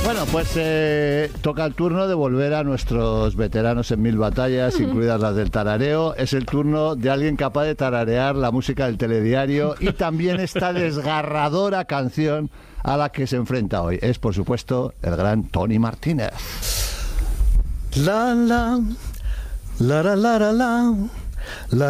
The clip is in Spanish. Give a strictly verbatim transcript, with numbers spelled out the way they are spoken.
Bueno, pues eh, toca el turno de volver a nuestros veteranos en mil batallas, incluidas las del tarareo. Es el turno de alguien capaz de tararear la música del telediario y también esta desgarradora canción a la que se enfrenta hoy. Es, por supuesto, el gran Tony Martínez. La la la la la la la.